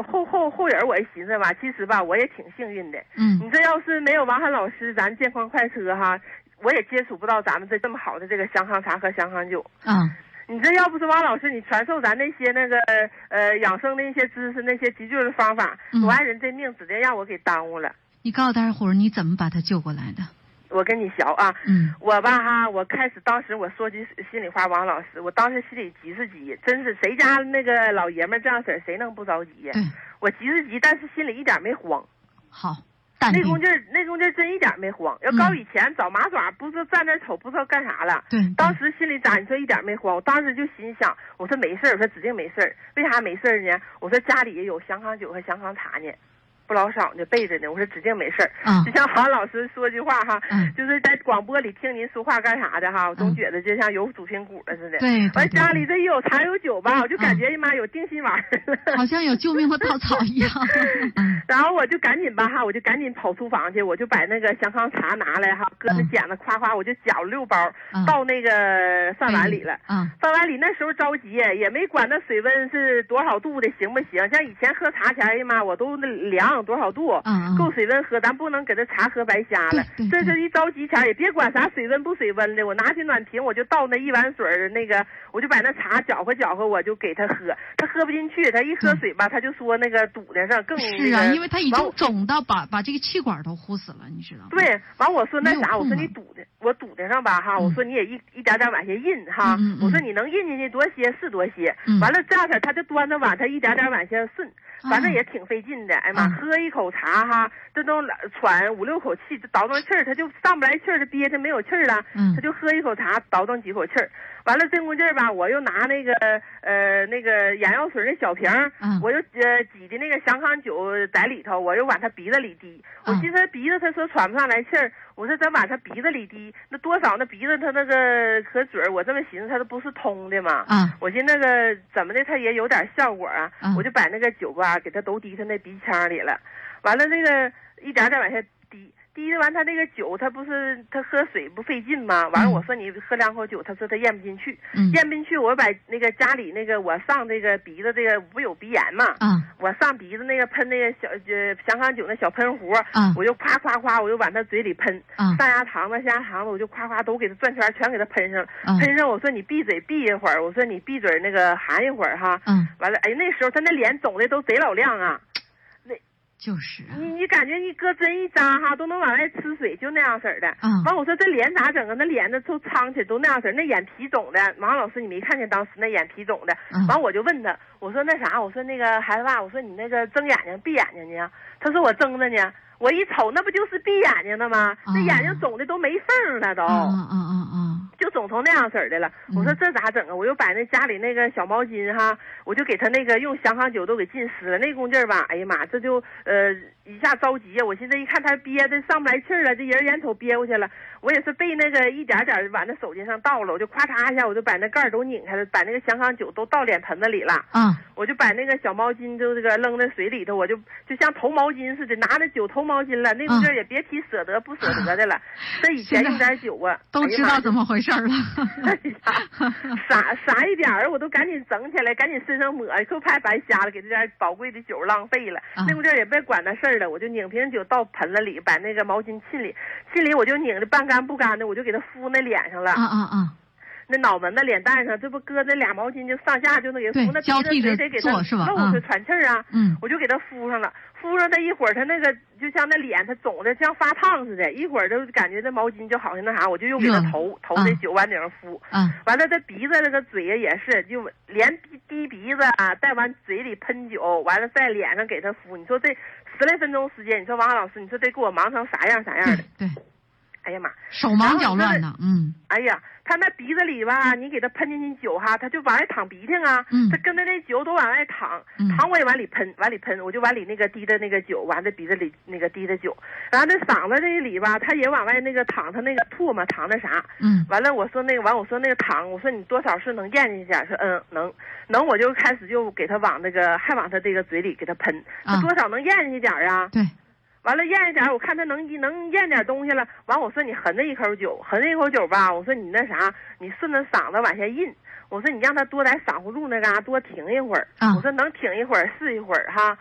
后人我一寻思吧，其实吧我也挺幸运的。你这要是没有王涵老师，咱健康快车哈，我也接触不到咱们这么好的这个香康茶和香康酒。你这要不是王老师你传授咱那些那个养生的那些知识，那些急救的方法，我爱人这命直接让我给耽误了。 你告诉大伙儿你怎么把他救过来的？ 我跟你学啊，我吧哈，我开始当时我说句心里话，王老师，我当时心里急是急，真是谁家那个老爷们这样式儿，谁能不着急呀？我急是急，但是心里一点没慌。 好， 那功劲儿真一点没慌。要搞以前找马爪，不知道站那瞅，不知道干啥了。 对， 当时心里咋你说一点没慌？我当时就心想，我说没事儿，我说指定没事儿。为啥没事儿呢？我说家里也有香康酒和香康茶呢。不老少呢，备着呢。我说指定没事儿。就像韩老师说句话哈，就是在广播里听您说话干啥的哈，我总觉得就像有主心骨了似的。 对。 完家里这有茶有酒吧，我就感觉妈有定心丸了， 好像有救命的稻草一样。 然后我就赶紧吧哈，我就赶紧跑厨房去，我就把那个香康茶拿来哈，搁那剪子夸夸，我就搅6包，倒那个饭碗里了。饭碗里那时候着急，也没管那水温是多少度的，行不行？像以前喝茶前，哎呀妈，我都量多少度，够水温喝，咱不能给这茶喝白瞎了。这是一着急前，也别管啥水温不水温的，我拿起暖瓶，我就倒那1碗水，那个我就把那茶搅和搅和，我就给他喝。他喝不进去，他一喝水吧，他就说那个堵在上更是啊，因为他已经肿到把这个气管都呼死了，你知道吗？ 对，完我说那啥，我说你堵在上吧哈，我说你也一点点往下印哈，我说你能印进去多些是多些。完了这样式他就端着碗，他一点点往下顺。反正也挺费劲的，哎妈，喝一口茶哈，这都喘5、6口气，倒腾气儿，他就上不来气儿，他憋着没有气儿了，他就喝一口茶，倒腾几口气儿。完了这功劲儿吧，我又拿那个眼药水那小瓶，我又挤的那个香康酒在里头，我又往他鼻子里滴。我寻思鼻子他说喘不上来气儿，我说咱往他鼻子里滴，那多少那鼻子他那个和嘴儿，我这么寻思他都不是通的嘛。我寻思那个怎么的他也有点效果啊，我就把那个酒吧给他都滴他那鼻腔里了。完了那个一点点往下滴完他那个酒，他不是他喝水不费劲吗？完了我说你喝2口酒，他说他咽不进去，咽不进去，我把那个家里那个我上这个鼻子这个不有鼻炎嘛，我上鼻子那个喷那个香康酒那小喷壶，我就夸夸夸，我就往他嘴里喷，上牙膛子下牙膛子我就夸夸都给他转圈全给他喷上了，喷上我说你闭嘴闭一会儿，我说你闭嘴那个含一会儿哈，完了哎那时候他那脸肿的都贼老亮啊。 就是你感觉你搁针一扎哈，都能往外吃水，就那样式儿的。完我说这脸咋整啊？那脸都苍起都那样式儿，那眼皮肿的。王老师你没看见当时那眼皮肿的？完我就问他，我说那啥，我说那个孩子爸，我说你那个睁眼睛闭眼睛呢？他说我睁着呢。我一瞅，那不就是闭眼睛的吗？那眼睛肿的都没缝了都。就肿成那样式儿的了。我说这咋整啊？我又把那家里那个小毛巾哈，我就给他那个用香康酒都给浸湿了。那功劲儿吧，哎呀妈，这就一下着急呀！我寻思一看他憋的上不来气儿了，这人眼瞅憋过去了。我也是被那个一点点往那手巾上倒了，我就咔嚓一下，我就把那盖儿都拧开了，把那个香康酒都倒脸盆子里了。我就把那个小毛巾就这个扔在水里头，我就像投毛巾似的，拿着酒投毛巾了。那功劲儿也别提舍得不舍得的了。这以前用点酒啊， 都知道怎么回事了。 哎呀，傻一点儿，我都赶紧整起来，赶紧身上抹，可怕白瞎了，给这点宝贵的酒浪费了。那功劲儿也别管那事儿了，我就拧瓶酒倒盆子里，把那个毛巾沁里我就拧的半干不干的，我就给他敷那脸上了。那脑门子脸蛋上，这不搁那俩毛巾就上下就能给敷，那鼻子谁得给他露着喘气儿啊？我就给他敷上了，敷上他一会儿，他那个就像那脸他肿的像发烫似的，一会儿就感觉这毛巾就好像那啥，我就又给他投在酒往顶上敷。完了这鼻子这个嘴也是，就连滴鼻子啊，再往嘴里喷酒，完了在脸上给他敷。你说这10来分钟时间，你说王老师，你说得给我忙成啥样啥样的？ 对。 哎呀妈， 手忙脚乱的。 哎呀，他那鼻子里吧，你给他喷进去酒哈，他就往外淌鼻涕啊。他跟着那酒都往外淌，我也往里喷，我就往里那个滴的那个酒，完在鼻子里那个滴的酒，然后这嗓子这里吧，他也往外那个淌，他那个唾沫淌那啥。完了我说那个我说那个淌，我说你多少是能咽进去？说能，我就开始就给他往那个还往他这个嘴里给他喷，他多少能咽进去点啊？ 对。 完了咽一点，我看他能咽点东西了。完我说你含着一口酒吧，我说你那啥，你顺着嗓子往下印。我说你让他多在嗓子住那嘎多停一会儿。我说能停一会儿是一会儿哈。